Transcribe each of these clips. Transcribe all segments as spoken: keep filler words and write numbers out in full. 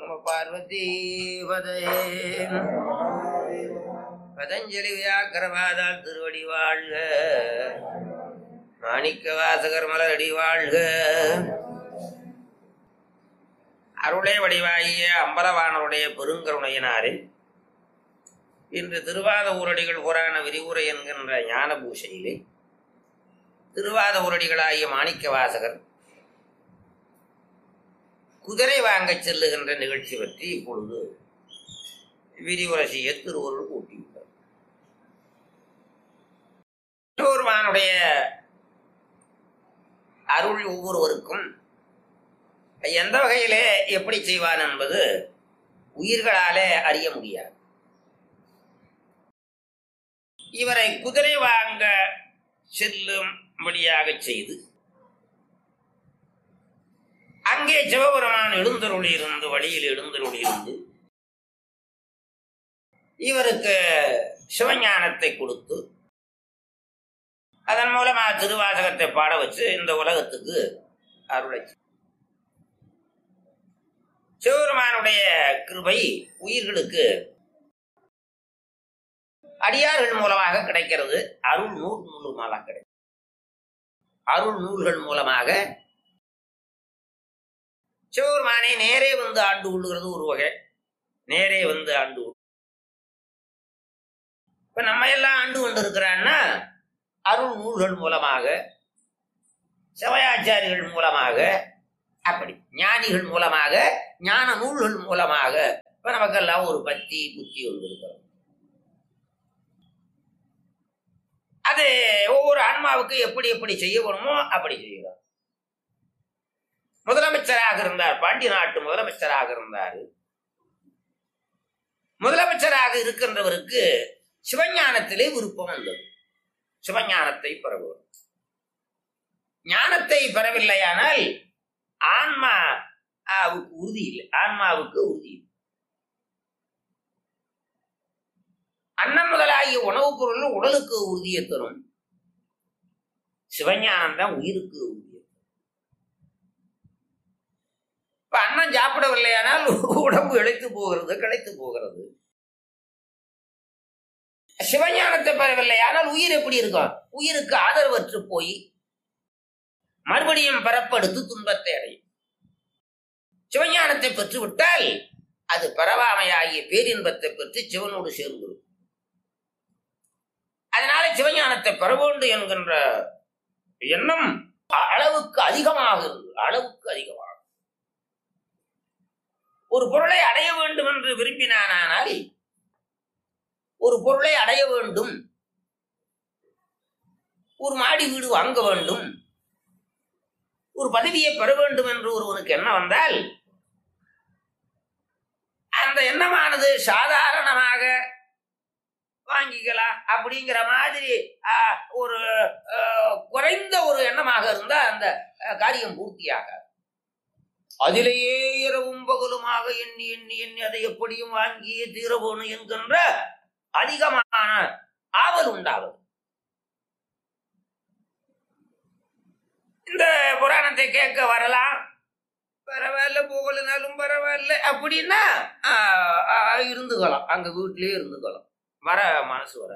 நம பார்வதி பதையே. பதஞ்சலி வியாக்கரவாதால் திருவடி வாழ்க, மாணிக்க வாசகர் மலரடி வாழ்க. அருளை வடிவாகிய அம்பலவானருடைய பெருங்கருணையினாரே இன்று திருவாத ஊரடிகள் புராண விரிவுரை என்கின்ற ஞான பூஷையிலே திருவாத ஊரடிகளாகிய மாணிக்க வாசகர் குதிரை வாங்க செல்லுகின்ற நிகழ்ச்சி பற்றி இப்பொழுது விரிவுரை செய்ய திருவருள் கூட்டியுள்ளார். திருவருமானுடைய அருள் ஒவ்வொருவருக்கும் எந்த வகையிலே எப்படி செய்வான் என்பது உயிர்களாலே அறிய முடியாது. இவரை குதிரை வாங்க செல்லும்படியாக செய்து அங்கே சிவபெருமான் எழுந்தருளி இருந்து வழியில் எழுந்தருளி இருந்து இவருக்கு சிவஞானத்தை கொடுத்து அதன் மூலமாக திருவாசகத்தை பாட வச்சு இந்த உலகத்துக்கு அருளை. சிவபெருமானுடைய கிருபை உயிர்களுக்கு அடியார்கள் மூலமாக கிடைக்கிறது. அருள் நூல் மூலமாக கிடைக்கும். அருள் நூல்கள் மூலமாக சிவபெருமானை நேரே வந்து ஆண்டு கொள்ளுகிறது ஒரு வகை. நேரே வந்து ஆண்டு இப்ப நம்ம எல்லாம் ஆண்டு கொண்டு இருக்கிறான்னா அருள் நூல்கள் மூலமாக, சிவயாச்சாரிகள் மூலமாக, அப்படி ஞானிகள் மூலமாக, ஞான நூல்கள் மூலமாக இப்ப நமக்கெல்லாம் ஒரு பக்தி புத்தி ஒன்று இருக்கிறோம். அது ஒவ்வொரு ஆன்மாவுக்கு எப்படி எப்படி செய்யணுமோ அப்படி செய்யலாம். முதலமைச்சராக இருந்தார், பாண்டிய நாட்டு முதலமைச்சராக இருந்தார். முதலமைச்சராக இருக்கின்றவருக்கு சிவஞானத்திலே விருப்பம் வந்தது. சிவஞானத்தை பெறவும். ஞானத்தை பெறவில்லையானால் ஆன்மாவுக்கு உறுதி இல்லை. ஆன்மாவுக்கு உறுதி இல்லை. அன்னம் முதலாகிய உணவுப் பொருள் உடலுக்கு உறுதியை தரும். சிவஞானம் தான் உயிருக்கு உறுதி. இப்ப அன்னம் சாப்பிடவில்லையானால் உடம்பு இழைத்து போகிறது, கிடைத்து போகிறது. சிவஞானத்தை பெறவில்லையானால் உயிர் எப்படி இருக்கும்? உயிருக்கு ஆதரவற்று போய் மறுபடியும் பரப்படுத்து துன்பத்தை அடையும். சிவஞானத்தை பெற்று விட்டால் அது பரவாமையாகிய பேரின்பத்தை பெற்று சிவனோடு சேர்ந்து. அதனால சிவஞானத்தை பெற வேண்டும் என்கின்ற எண்ணம் அளவுக்கு அதிகமாக இருந்து அளவுக்கு அதிகமாக ஒரு பொருளை அடைய வேண்டும் என்று விரும்பினானால், ஒரு பொருளை அடைய வேண்டும், ஒரு மாடி வீடு வாங்க வேண்டும், ஒரு பதவியை பெற வேண்டும் என்று ஒருவனுக்கு எண்ணம் வந்தால் அந்த எண்ணமானது சாதாரணமாக வாங்கிக்கலாம் அப்படிங்கிற மாதிரி ஒரு குறைந்த ஒரு எண்ணமாக இருந்தா அந்த காரியம் பூர்த்தியாக அதிலேயே இரவும் பகலுமாக எண்ணி எண்ணி எண்ணி அதை எப்படியும் வாங்கியே தீரவோணும் என்கின்ற அதிகமான ஆவல் உண்டாகும். இந்த புராணத்தை கேட்க வரலாம், பரவாயில்ல, போகலனாலும் பரவாயில்ல அப்படின்னா இருந்துக்கலாம், அங்க வீட்டிலேயே இருந்துக்கலாம். வர மனசு வர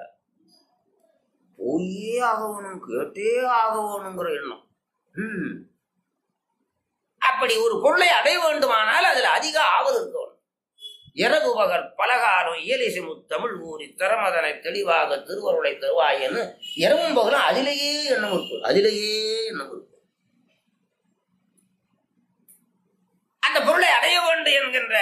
போயே ஆகணும், கேட்டே ஆகணுங்கிற எண்ணம். உம் அப்படி ஒரு பொருளை அடைய வேண்டுமானால் அதுல அதிக ஆவல் இருக்கணும். இரவு பகல் பலகாரம் இயலிசை முத்தமிழ் ஊறி திறமதனை தெளிவாக திருவருளை தருவாயன்னு இரவும் பகலும் அதிலேயே எண்ணம் இருக்கும். அதிலேயே எண்ணம் இருக்கும். அந்த பொருளை அடைய வேண்டும் என்கின்ற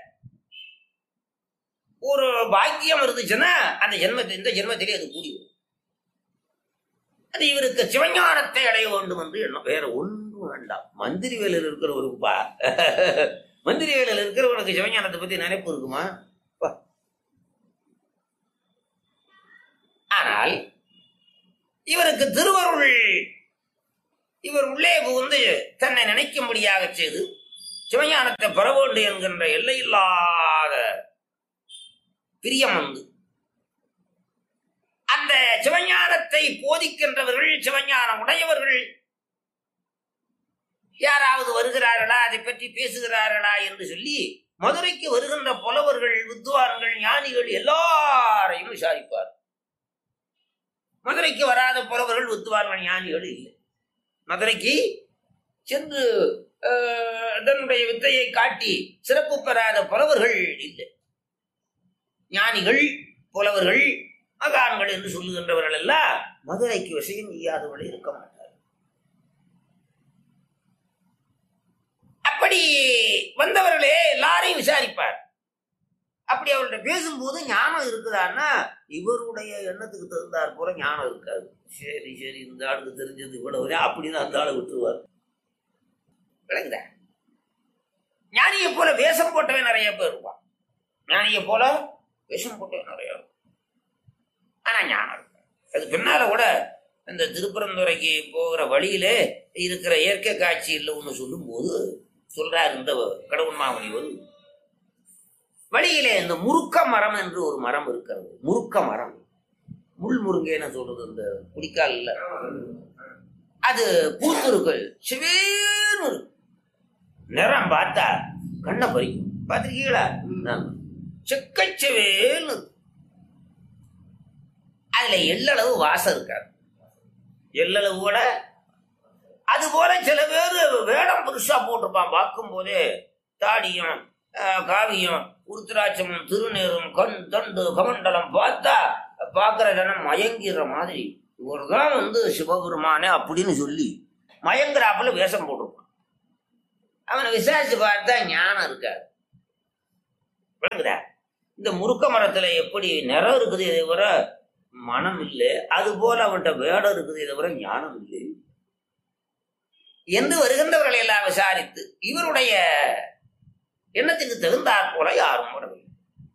ஒரு பாக்கியம் இருந்துச்சுன்னா அந்த ஜென்மத்தை இந்த ஜென்மத்திலே அது கூடி வரும். அது இவருக்கு சிவஞானத்தை அடைய வேண்டும் என்று எண்ணம். வேற ஒன்றும் வேண்டாம். மந்திரி வேலையில் இருக்கிறவருக்குப்பா, மந்திரி வேலையில் இருக்கிறவனுக்கு சிவஞானத்தை பத்தி நினைப்பு இருக்குமா? ஆனால் இவருக்கு திருவருள் இவர் உள்ளே புகுந்து தன்னை நினைக்கும்படியாக செய்து சிவஞானத்தை பெற வேண்டும் என்கின்ற எல்லையில்லாத பிரியம் வந்து அந்த சிவஞானத்தை போதிக்கின்றவர்கள், சிவஞானம் உடையவர்கள் யாராவது வருகிறார்களா, அதை பற்றி பேசுகிறார்களா என்று சொல்லி மதுரைக்கு வருகின்ற புலவர்கள், வித்வான்கள், ஞானிகள் எல்லாரையும் விசாரிப்பார். மதுரைக்கு வராத புலவர்கள், வித்வான்கள், ஞானிகள் இல்லை. மதுரைக்கு சென்று தன்னுடைய வித்தையை காட்டி சிறப்பு பெறாத புலவர்கள் இல்லை. ஞானிகள், புலவர்கள், மகான்கள் என்று சொல்லுகின்றவர்கள் எல்லாம் மதுரைக்கு விஷயம் செய்யாதவர்கள் இருக்க மாட்டார். அப்படி வந்தவர்களே எல்லாரையும் விசாரிப்பார். அப்படி அவர்கிட்ட பேசும்போது ஞானம் இருக்குதான்னா இவருடைய எண்ணத்துக்கு தகுந்தார் போல ஞானம் இருக்காது. சரி சரி இந்த ஆளுக்கு தெரிஞ்சது இவ்வளவு அப்படின்னு அந்த ஆளை விட்டுருவார். விளங்குதா? ஞானியை போல வேஷம் போட்டவன் நிறைய பேர் இருப்பான். ஞானியை போல வேஷம் போட்டவன் நிறைய இருக்கும். ஆனா ஞானம் இருக்கு. அது பின்னால கூட இந்த திருப்பரந்துரைக்கு போகிற வழியிலே இருக்கிற இயற்கை காட்சி இல்லை ஒன்று சொல்லும் போது சொல்றாரு இந்த கடவுள் மாமுனிவர், வழியிலே இந்த முருக்க மரம் என்று ஒரு மரம் இருக்கிறது. முருக்க மரம், முள் முருங்கன்னு சொல்றது இந்த குடிக்கால் இல்ல, அது பூத்துருக்கள் சிவேன்னு நிறம் பார்த்தா கண்ணை பறிக்கும். பார்த்திருக்கீங்களா? செக்கச்சவேன்னு அதுல எள்ளளவு வாசம் இருக்காது. எள்ளளவு கூட அது போல சில பேர் வேடம் புதுசா போட்டிருப்பான். பார்க்கும் போதே தாடியும் காவியும் உருத்திராட்சமும் திருநீரும் கண் தண்டு கமண்டலம் பார்த்தா பார்க்கிற ஜனம் மயங்கிற மாதிரி இவர்தான் வந்து சிவபெருமானே அப்படின்னு சொல்லி மயங்குறாப்புல வேஷம் போட்டிருப்பான். அவனை விசாரிச்சு பார்த்தா ஞானம் இருக்காது. விளங்குதா? இந்த முருக்க மரத்துல எப்படி நிறம் இருக்குது இதை விட மனம் இல்லை, அது போல அவன்கிட்ட வேடம் இருக்குது இதை விட ஞானம் இல்லை என்று வருகின்றவர்களை எல்லாம் விசாரித்து இவருடைய எண்ணத்துக்கு தகுந்தாற் போல யாரும் வரவில்லை.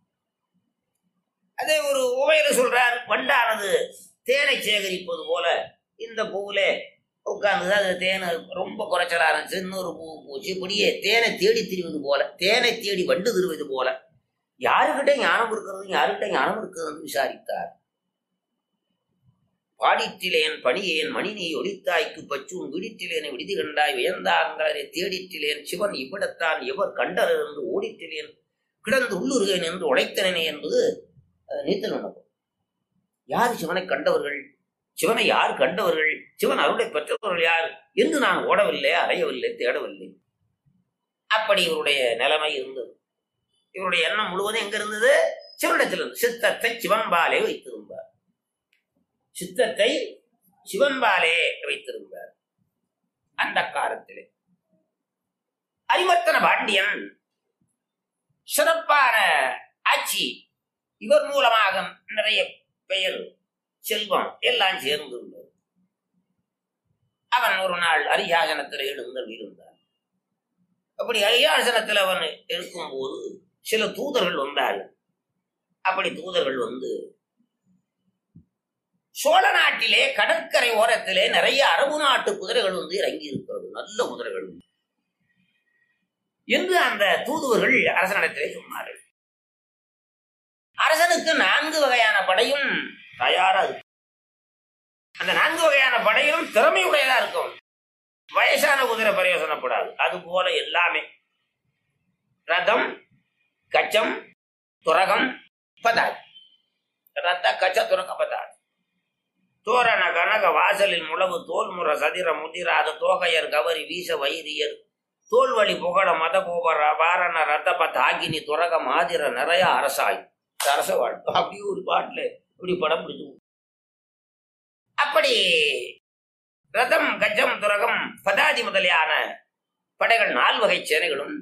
அதே ஒரு உவையில சொல்றார், வண்டானது தேனை சேகரிப்பது போல இந்த பூவுல உட்கார்ந்து அது தேனை ரொம்ப குறைச்சலா இருந்துச்சு, இன்னொரு பூ பூச்சி இப்படியே தேனை தேடி திரிவது போல, தேனை தேடி வண்டு திருவது போல யாருக்கிட்ட ஞானம் இருக்கிறது யாருக்கிட்ட ஞானம் இருக்கிறது விசாரித்தார். பாடிற்றிலேன் பணியேன் மணினி ஒளித்தாய்க்கு பச்சும் விடிற்றிலேன் விடுதி கண்டாய் வியந்தாங்களரை தேடிற்றிலேன் சிவன் இவ்விடத்தான் எவர் கண்டர் என்று ஓடிற்றிலேன் கிடந்து உள்ளுருகேன் என்று உழைத்தனே என்பது நீத்தல் உணவு. யார் சிவனை கண்டவர்கள், சிவனை யார் கண்டவர்கள், சிவன் அருளை பெற்றவர்கள் யார் என்று நான் ஓடவில்லை, அறையவில்லை, தேடவில்லை. அப்படி இவருடைய நிலைமை இருந்தது. இவருடைய எண்ணம் முழுவதும் எங்க இருந்தது? சிவனிடத்தில் இருந்து. சித்தத்தை சிவன்பாலே வைத்திருந்தார். சித்தத்தை சிவன்பாலே வைத்திருந்தார். அந்த காலத்திலே அரிமர்த்தன பாண்டியன் சிறப்பான ஆட்சி, இவர் மூலமாக நிறைய பெயர் செல்வம் எல்லாம் சேர்ந்திருந்தது. அவன் ஒரு நாள் அரியாசனத்தில் எழுந்து இருந்தான். அப்படி அரியாசனத்தில் அவன் இருக்கும் போது சில தூதர்கள் வந்தார்கள். அப்படி தூதர்கள் வந்து சோழ நாட்டிலே கடற்கரை ஓரத்திலே நிறைய அரபு நாட்டு குதிரைகள் வந்து இறங்கி இருக்கிறது, நல்ல குதிரைகள் என்று அந்த தூதுவர்கள் அரசனிடத்திலே சொன்னார்கள். அரசனுக்கு நான்கு வகையான படையும் தயாரா இருக்கு. அந்த நான்கு வகையான படையும் திறமையுடையதா இருக்கும். வயசான குதிரை பிரயோசனப்படாது. அது போல எல்லாமே ரதம், கச்சம், துரகம், பதாதி. ரத்த கச்ச துரக பதாதி. தோரண கனக வாசலில் முழவு தோல்முற சதிர முதிராத தோகையர் கவரி வீச வைரியர் தோல்வழி புகழ மத கோபர வாரண ரத்தப தாகினி துரக மாதிர நிறைய அரசாய் அரச வாழ்க்கை. அப்படி ஒரு பாட்டுல இப்படி படம் பிடிச்சு. அப்படி ரதம், கஜம், துரகம், பதாதி முதலியான படைகள் நால் வகை சேனைகளும்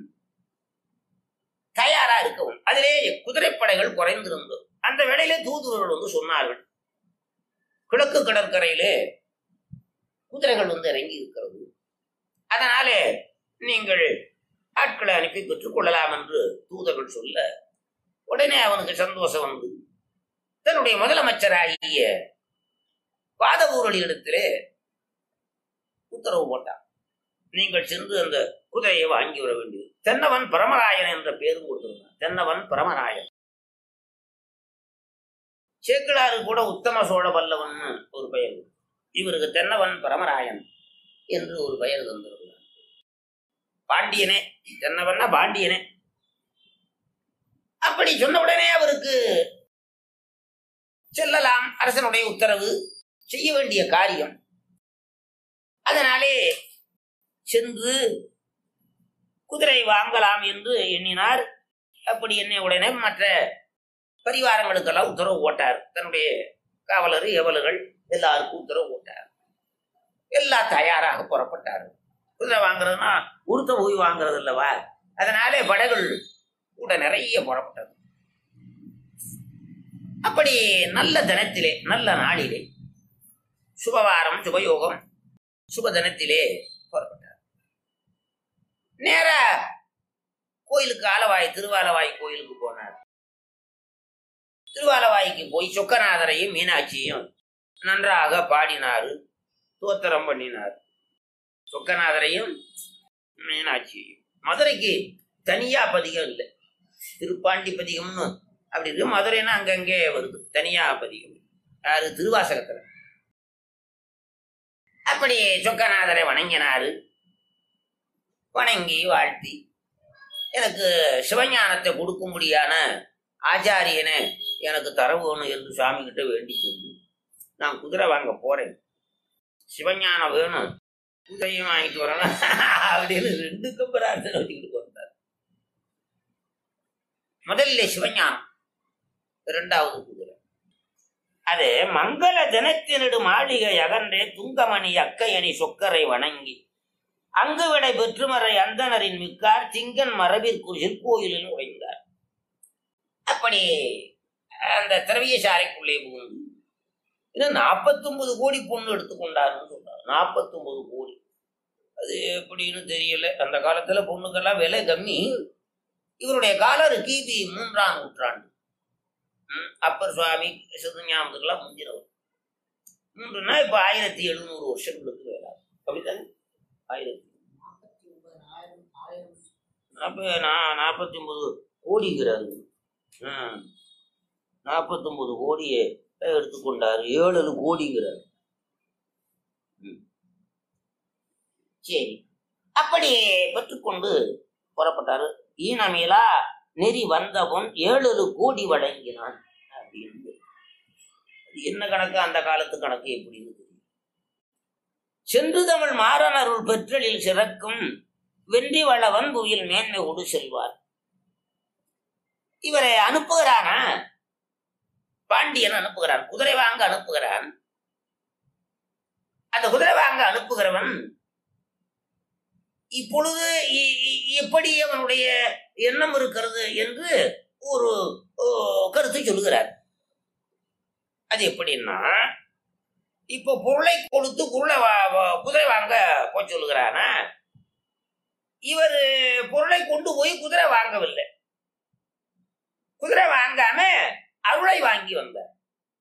தயாரா இருக்கவும் அதிலே குதிரைப்படைகள் குறைந்திருந்தது. அந்த வேளையிலே தூதுவர்கள் வந்து சொன்னார்கள், கிழக்கு கடற்கரையிலே குதிரைகள் வந்து இறங்கி இருக்கிறது, அதனாலே நீங்கள் ஆட்களை அனுப்பி பெற்றுக் கொள்ளலாம் என்று தூதர்கள் சொல்ல, உடனே அவனுக்கு சந்தோஷம் வந்து தன்னுடைய முதலமைச்சராகிய வாதவூரலிடத்திலே உத்தரவு போட்டான். நீங்கள் சென்று அந்த குதிரையை வாங்கி வர வேண்டியது. தென்னவன் பரமராயன் என்ற பேரும் கொடுத்திருந்தான். தென்னவன் பரமராயன். சேக்கிழாறு கூட உத்தம சோழ பல்லவன் ஒரு பெயர், இவருக்கு தென்னவன் பரமராயன் என்று ஒரு பெயர் தந்திருந்தார். பாண்டியனே, தென்னவன்னா பாண்டியனே. அப்படி சொன்ன உடனே அவருக்கு செல்லலாம், அரசனுடைய உத்தரவு, செய்ய வேண்டிய காரியம். அதனாலே சென்று குதிரை வாங்கலாம் என்று எண்ணினார். அப்படி எண்ணிய உடனே மற்ற பரிவாரங்களுக்கெல்லாம் உத்தரவு போட்டார். தன்னுடைய காவலர் ஏவலர்கள் எல்லாருக்கும் உத்தரவு போட்டார். எல்லாம் தயாராக புறப்பட்டார். குதிரை வாங்குறதுன்னா உருத்த போய் வாங்குறது இல்லவா, அதனாலே படைகள் கூட நிறைய புறப்பட்டது. அப்படி நல்ல தினத்திலே, நல்ல நாளிலே, சுபவாரம், சுபயோகம், சுப தினத்திலே புறப்பட்டார். நேர கோயிலுக்கு, ஆலவாய் திருவாலவாய் கோயிலுக்கு போனார். திருவாலவாய்க்கு போய் சொக்கநாதரையும் மீனாட்சியும் நன்றாக பாடினாரு, தோத்திரம் பண்ணினார். சொக்கநாதரையும் மீனாட்சியையும். மதுரைக்கு தனியா பதிகம் இல்லை, திருப்பாண்டி பதிகம்னு அப்படி இருக்கு. மதுரைன்னா அங்கங்கே வருது தனியா பதிகம். யாரு? திருவாசகத்துல. அப்படி சொக்கநாதரை வணங்கினாரு. வணங்கி வாழ்த்தி, எனக்கு சிவஞானத்தை கொடுக்கும்படியான ஆச்சாரியனை எனக்கு தரவேணும் என்று சுவாமி கிட்ட வேண்டிக் கொண்டு, நான் குதிரை வாங்க போறேன், சிவஞானம் வேணும், குதிரையும் வாங்கிட்டு வரணும் அப்படின்னு ரெண்டுக்கும் பிரார்த்தனை வச்சுக்கிட்டு போறார். முதல்ல சிவஞானம், இரண்டாவது குதிரை. அது மங்கள தினத்தினிடு மாளிகை அகன்றே துங்கமணி அக்கையணி சொக்கரை வணங்கி அங்கு விடை பெற்றுமறை அந்தனரின் மிக்கார் திங்கன் மரபிற்குள் சிற்கோயிலில் உடைந்தார். அப்படி அந்த திரவியசாலைக்குள்ளே புகுந்து இன்னும் நாற்பத்தி ஒன்பது கோடி பொண்ணு எடுத்துக்கொண்டாருன்னு சொல்றாரு. நாற்பத்தி ஒன்பது கோடி அது எப்படின்னு தெரியல. அந்த காலத்துல பொண்ணுக்கெல்லாம் விலை கம்மி. இவருடைய காலர் கிபி மூன்றாம் நூற்றாண்டு. அப்பர் சுவாமி சிவஞானத்துக்கெல்லாம் முந்தினவர். மூன்றுனா இப்ப ஆயிரத்தி எழுநூறு வருஷங்களுக்கு வேலை. அப்படித்தானே? ஆயிரத்தி நாற்பத்தி ஒன்பது கோடிங்கிறாரு. ஹம் நாற்பத்தி ஒன்பது கோடியை எடுத்துக்கொண்டாரு. ஏழு கோடிங்கிறாரு. சரி, அப்படி பெற்றுக்கொண்டு புறப்பட்டாரு. ஈனமேலா நெறி வந்தவன் ஏழு கோடி வழங்கினான் அப்படின்னு. என்ன கணக்கு? அந்த காலத்து கணக்கு எப்படின்னு தெரியும். சென்று தமிழ் மாறனருள் பெற்றலில் சிறக்கும் வென்றி வளவன் புவியில் மேன்மை கொடு செல்வார். இவரை அனுப்புகிறானா? பாண்டியன் அனுப்புகிறான், குதிரை வாங்க அனுப்புகிறான். அந்த குதிரை வாங்க அனுப்புகிறவன் இப்பொழுது எப்படி அவனுடைய எண்ணம் இருக்கிறது என்று ஒரு கருத்தை சொல்லுகிறார். அது எப்படின்னா, இப்போ பொருளை கொடுத்து குருளை குதிரை வாங்க போய் சொல்லுகிறானா, இவர் பொருளை கொண்டு போய் குதிரை வாங்கவில்லை, குதிரை வாங்காம அருளை வாங்கி வந்தார்.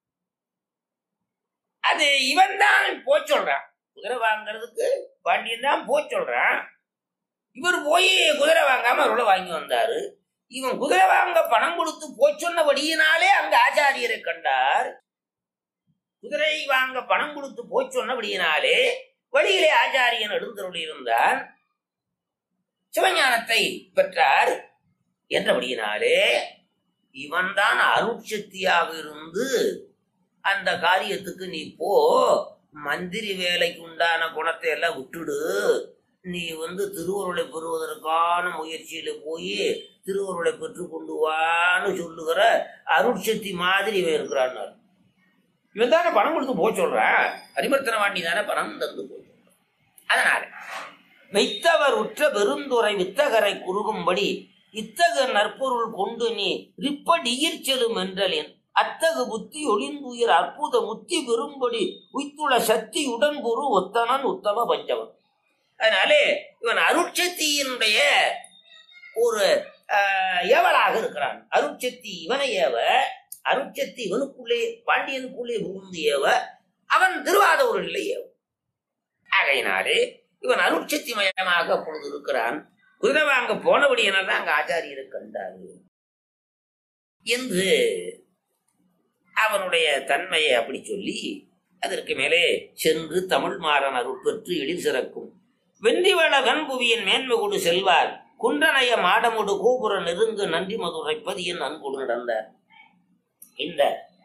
அது இவன் தான் போய் சொல்றான். குதிரை வாங்கிறதுக்கு பாண்டியன் தான் போய் சொல்றான். இவர் போய் குதிரை வாங்காம அருளை வாங்கி வந்தாரு. இவன் குதிரை வாங்க பணம் கொடுத்து போய் சொன்னபடியினாலே அங்க ஆச்சாரியரை கண்டார். குதிரை வாங்க பணம் கொடுத்து போய் சொன்னபடியினாலே வழியிலே ஆச்சாரியன் எழுந்தருளி இருந்தான், சிவஞானத்தை பெற்றார் என்றபடியினாலே இவன் தான் அருட்சக்தியாக இருந்து அந்த காரியத்துக்கு நீ போ, மந்திரி வேலைக்கு உண்டான குணத்தை எல்லாம் விட்டுடு, நீ வந்து திருவருளை பெறுவதற்கான முயற்சியில போய் திருவருளை பெற்று கொண்டு வான்னு சொல்லுகிற அருட்சக்தி மாதிரி இவன் இருக்கிறான். இவன் தானே பணம் கொடுத்து போக சொல்றான், அரிமர்த்தன வாண்டி தானே பணம் தந்து போய் சொல்றான். அதனால வைத்தவர் உற்ற பெருந்துரை வித்தகரை குறுகும்படி இத்தகு நற்பொருள் கொண்டு நீ ரிப்படியிற் செலும் என்றலின் அத்தகு புத்தி ஒளிந்துயிர் அற்புத முத்தி பெறும்படி உய்த்துள சக்தி உடன்பொரு ஒத்தனன் உத்தம பஞ்சவன். அதனாலே இவன் அருட்சக்தியினுடைய ஒரு ஏவலாக இருக்கிறான். அருட்சக்தி இவனை ஏவ, அருட்சக்தி இவனுக்குள்ளே பாண்டியனுக்குள்ளே புகுந்து ஏவ, அவன் திருவாதூரில் ஏவ. ஆகையினாலே இவன் அருட்சக்தி மயமாக அப்பொழுது இருக்கிறான். குதிரை வாங்க போனபடியினால் தான் அங்க ஆச்சாரியரை கண்டாரு என்று அவனுடைய தன்மையை அப்படி சொல்லி, அதற்கு மேலே சென்று தமிழ் மாறன் அருள் பெற்று எழில் சிறக்கும் வென்றிவள கண்புவியின் மேன்மை கொடு செல்வார் குன்றனைய மாடமுடு கோபுர நெருங்கு நன்றி மதுரைப்பது என் அன்புடு நடந்த இந்த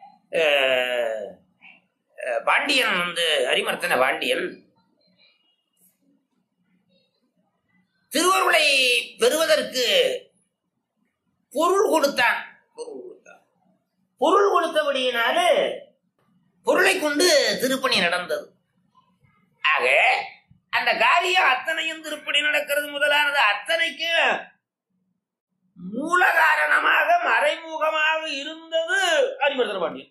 பாண்டியன் வந்து அரிமர்த்தன பாண்டியன் திருவருளை பெறுவதற்கு பொருள் கொடுத்தான். பொருள் கொடுத்தான் பொருள் கொடுத்தபடியினாலே பொருளை கொண்டு திருப்பணி நடந்தது. ஆக அந்த காரியம் அத்தனையும் திருப்பணி நடக்கிறது முதலானது அத்தனைக்கு மூல காரணமாக மறைமுகமாக இருந்தது அரிமர்த்தன பாண்டியன்.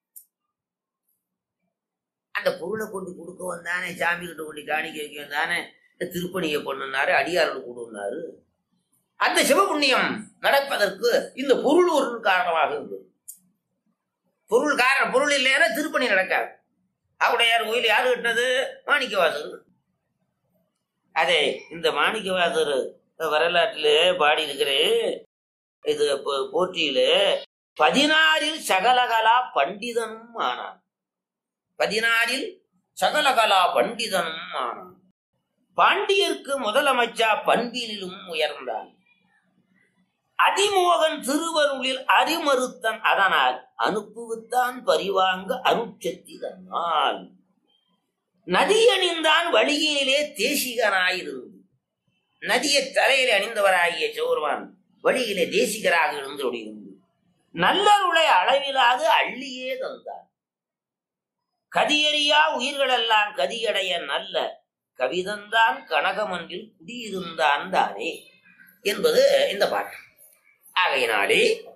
அந்த பொருளை கொண்டு கொடுக்க வந்தானே, சாமி கிட்ட கொண்டு காணிக்க வைக்க வந்தானே, திருப்பணியை பண்ணுனாரு, அடியார்கள் கொடுனாரு. அந்த சிவபுண்ணியம் நடப்பதற்கு இந்த பொருள் ஒரு காரணமாக இருந்தது. பொருள் காரணம் பொருள் இல்லைன்னா திருப்பணி நடக்காது. அவடையார் கோயில் யாரு கட்டினது? மாணிக்கவாசர். அதே இந்த மாணிக்கவாசர் வரலாற்றிலே பாடி இருக்கிறேன். இது போற்றியிலே பதினாறில் சகலகலா பண்டிதனும் ஆனான். பதினாறில் சகலகலா பண்டிதனும் ஆனான். பாண்டியருக்கு முதலமைச்சா பண்பிலும் உயர்ந்தான். அதிமோகன் திருவருளில் அறிமறுத்தன். அதனால் அனுப்புவித்தான் பரிவாங்க அருட்சக்தி தன்னால். நதியணிந்தான் வழியிலே தேசிகனாயிருந்து. நதியை தலையிலே அணிந்தவராகிய சோர்வான் வழியிலே தேசிகராக இருந்து நல்லருளை அளவிலாது அள்ளியே தந்தான். கதியறியா உயிர்களெல்லாம் கதியடைய நல்ல கவிதந்தான் கனகமன்றில் குடியிருந்தான் தானே என்பது இந்த பாட்டு. ஆகையினாலே